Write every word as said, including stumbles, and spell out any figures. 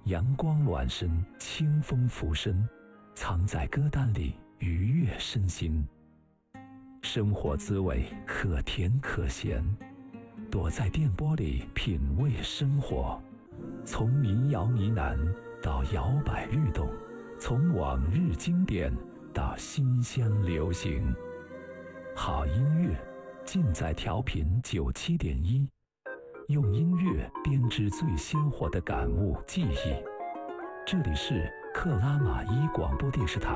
阳光暖身，清风拂身，藏在歌单里，愉悦身心。生活滋味可甜可咸，躲在电波里品味生活。从民谣呢喃到摇摆律动，从往日经典到新乡流行。好音乐尽在调频九七点一，用音乐编织最鲜活的感悟记忆。这里是克拉玛依广播电视台